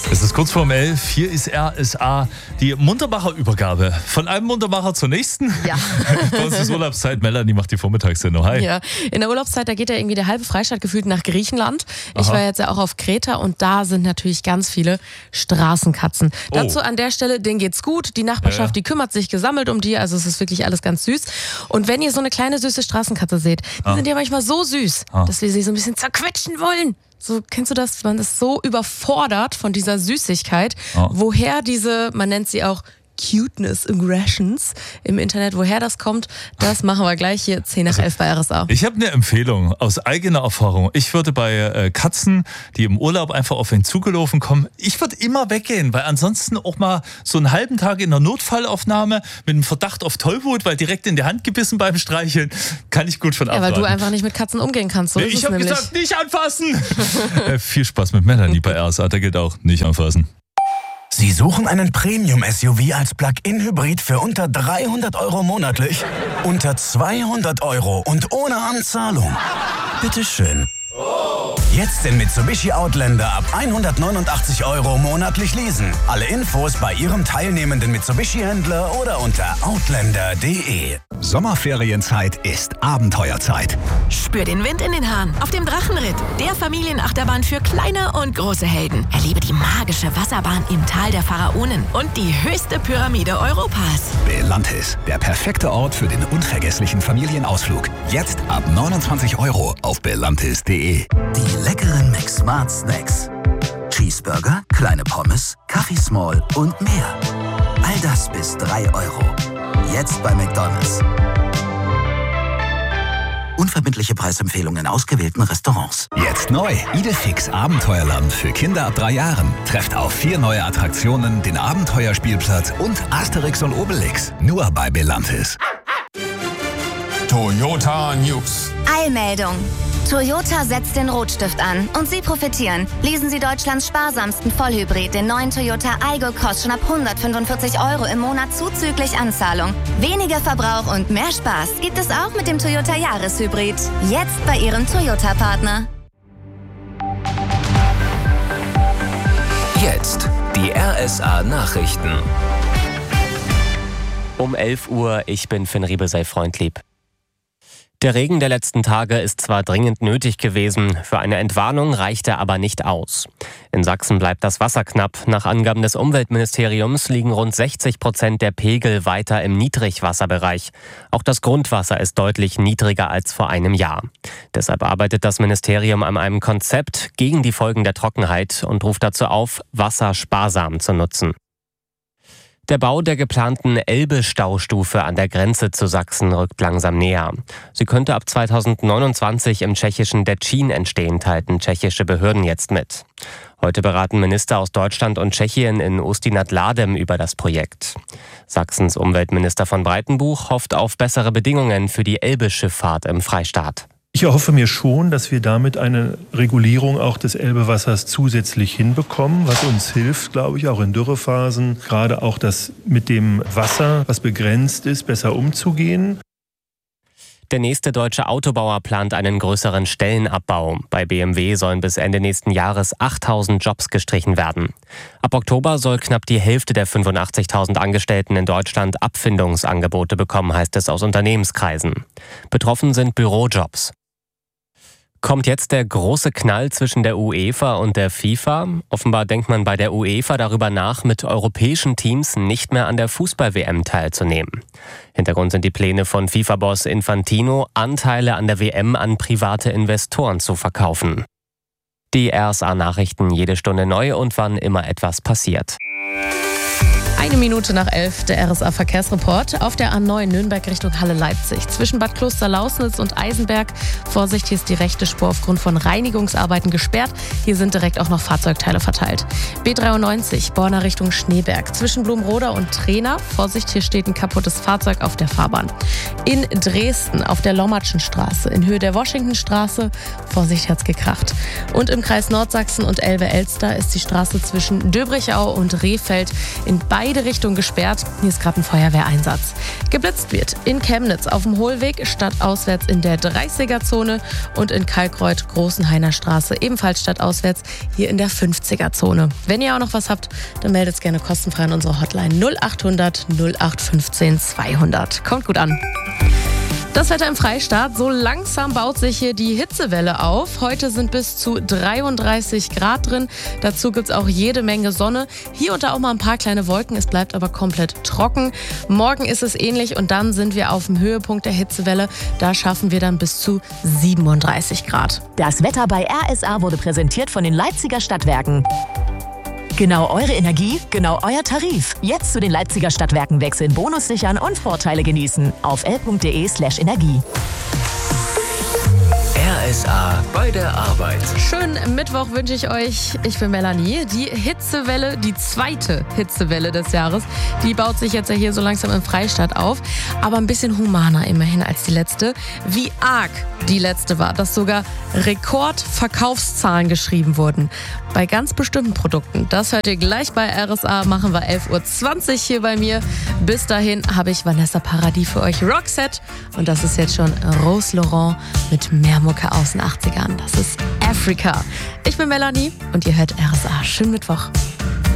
Es ist kurz vorm 11. Hier ist RSA, die Muntermacher-Übergabe. Von einem Muntermacher zur nächsten. Ja. Bei uns ist Urlaubszeit. Melanie macht die Vormittagssendung. Hi. Ja. In der Urlaubszeit, da geht ja irgendwie der halbe Freistaat gefühlt nach Griechenland. Ich war jetzt ja auch auf Kreta und da sind natürlich ganz viele Straßenkatzen. Dazu an der Stelle, denen geht's gut. Die Nachbarschaft, die kümmert sich gesammelt um die. Also es ist wirklich alles ganz süß. Und wenn ihr so eine kleine süße Straßenkatze seht, die sind ja manchmal so süß, dass wir sie so ein bisschen zerquetschen wollen. So, kennst du das? Man ist so überfordert von dieser Süßigkeit. Woher diese, man nennt sie auch Cuteness Aggressions im Internet, woher das kommt, das machen wir gleich hier 10 nach 11 bei RSA. Ich habe eine Empfehlung aus eigener Erfahrung. Ich würde bei Katzen, die im Urlaub einfach auf einen zugelaufen kommen, ich würde immer weggehen, weil ansonsten auch mal so einen halben Tag in der Notfallaufnahme mit einem Verdacht auf Tollwut, weil direkt in die Hand gebissen beim Streicheln, kann ich gut von abraten. Ja, weil du einfach nicht mit Katzen umgehen kannst. So ich habe gesagt, nicht anfassen! Viel Spaß mit Melanie bei RSA, da geht auch nicht anfassen. Sie suchen einen Premium-SUV als Plug-in-Hybrid für unter 300 € monatlich? Unter 200 € und ohne Anzahlung? Bitteschön. Jetzt den Mitsubishi Outlander ab 189 € monatlich leasen. Alle Infos bei Ihrem teilnehmenden Mitsubishi-Händler oder unter outlander.de. Sommerferienzeit ist Abenteuerzeit. Spür den Wind in den Haaren auf dem Drachenritt, der Familienachterbahn für kleine und große Helden. Erlebe die magische Wasserbahn im Tal der Pharaonen und die höchste Pyramide Europas. Belantis, der perfekte Ort für den unvergesslichen Familienausflug. Jetzt ab 29 € auf belantis.de. Die leckeren McSmart Snacks. Cheeseburger, kleine Pommes, Kaffee Small und mehr. All das bis 3 €. Jetzt bei McDonald's. Unverbindliche Preisempfehlungen in ausgewählten Restaurants. Jetzt neu. Idefix Abenteuerland für Kinder ab 3 Jahren. Trefft auf 4 neue Attraktionen, den Abenteuerspielplatz und Asterix und Obelix. Nur bei Belantis. Toyota News. Eilmeldung. Toyota setzt den Rotstift an und Sie profitieren. Lesen Sie Deutschlands sparsamsten Vollhybrid, den neuen Toyota Aygo Cross, schon ab 145 € im Monat zuzüglich Anzahlung. Weniger Verbrauch und mehr Spaß gibt es auch mit dem Toyota Jahreshybrid. Jetzt bei Ihrem Toyota-Partner. Jetzt die RSA Nachrichten. Um 11 Uhr, ich bin Finn Riebe, sei freundlieb. Der Regen der letzten Tage ist zwar dringend nötig gewesen, für eine Entwarnung reicht er aber nicht aus. In Sachsen bleibt das Wasser knapp. Nach Angaben des Umweltministeriums liegen rund 60% der Pegel weiter im Niedrigwasserbereich. Auch das Grundwasser ist deutlich niedriger als vor einem Jahr. Deshalb arbeitet das Ministerium an einem Konzept gegen die Folgen der Trockenheit und ruft dazu auf, Wasser sparsam zu nutzen. Der Bau der geplanten Elbe-Staustufe an der Grenze zu Sachsen rückt langsam näher. Sie könnte ab 2029 im tschechischen Děčín entstehen, teilten tschechische Behörden jetzt mit. Heute beraten Minister aus Deutschland und Tschechien in Ústí nad Labem über das Projekt. Sachsens Umweltminister von Breitenbuch hofft auf bessere Bedingungen für die Elbe-Schifffahrt im Freistaat. Ich erhoffe mir schon, dass wir damit eine Regulierung auch des Elbewassers zusätzlich hinbekommen, was uns hilft, glaube ich, auch in Dürrephasen, gerade auch das mit dem Wasser, was begrenzt ist, besser umzugehen. Der nächste deutsche Autobauer plant einen größeren Stellenabbau. Bei BMW sollen bis Ende nächsten Jahres 8.000 Jobs gestrichen werden. Ab Oktober soll knapp die Hälfte der 85.000 Angestellten in Deutschland Abfindungsangebote bekommen, heißt es aus Unternehmenskreisen. Betroffen sind Bürojobs. Kommt jetzt der große Knall zwischen der UEFA und der FIFA? Offenbar denkt man bei der UEFA darüber nach, mit europäischen Teams nicht mehr an der Fußball-WM teilzunehmen. Hintergrund sind die Pläne von FIFA-Boss Infantino, Anteile an der WM an private Investoren zu verkaufen. Die RSA-Nachrichten jede Stunde neu und wann immer etwas passiert. 1 Minute nach 11, der RSA-Verkehrsreport auf der A9 Nürnberg Richtung Halle-Leipzig. Zwischen Bad Kloster-Lausnitz und Eisenberg. Vorsicht, hier ist die rechte Spur aufgrund von Reinigungsarbeiten gesperrt. Hier sind direkt auch noch Fahrzeugteile verteilt. B93, Borna Richtung Schneeberg. Zwischen Blumroda und Trena. Vorsicht, hier steht ein kaputtes Fahrzeug auf der Fahrbahn. In Dresden auf der Lommatschenstraße in Höhe der Washingtonstraße. Vorsicht, hat's gekracht. Und im Kreis Nordsachsen und Elbe-Elster ist die Straße zwischen Döbrichau und Rehfeld in beiden beide Richtungen gesperrt. Hier ist gerade ein Feuerwehreinsatz. Geblitzt wird in Chemnitz auf dem Hohlweg, stadtauswärts in der 30er-Zone und in Kalkreuth, Großenhainer Straße, ebenfalls stadtauswärts, hier in der 50er-Zone. Wenn ihr auch noch was habt, dann meldet es gerne kostenfrei an unsere Hotline 0800 0815 200. Kommt gut an. Das Wetter im Freistaat, so langsam baut sich hier die Hitzewelle auf. Heute sind bis zu 33 Grad drin. Dazu gibt es auch jede Menge Sonne. Hier und da auch mal ein paar kleine Wolken. Es bleibt aber komplett trocken. Morgen ist es ähnlich und dann sind wir auf dem Höhepunkt der Hitzewelle. Da schaffen wir dann bis zu 37 Grad. Das Wetter bei RSA wurde präsentiert von den Leipziger Stadtwerken. Genau eure Energie, genau euer Tarif. Jetzt zu den Leipziger Stadtwerken wechseln, Bonus sichern und Vorteile genießen. Auf l.de/energie. RSA bei der Arbeit. Schönen Mittwoch wünsche ich euch. Ich bin Melanie. Die Hitzewelle, die zweite Hitzewelle des Jahres, die baut sich jetzt ja hier so langsam im Freistaat auf. Aber ein bisschen humaner immerhin als die letzte. Wie arg die letzte war, dass sogar Rekordverkaufszahlen geschrieben wurden. Bei ganz bestimmten Produkten. Das hört ihr gleich bei RSA. Machen wir 11.20 Uhr hier bei mir. Bis dahin habe ich Vanessa Paradis für euch Roxette. Und das ist jetzt schon Rose Laurent mit mehr Mucke aus den 80ern. Das ist Africa. Ich bin Melanie und ihr hört RSA. Schönen Mittwoch.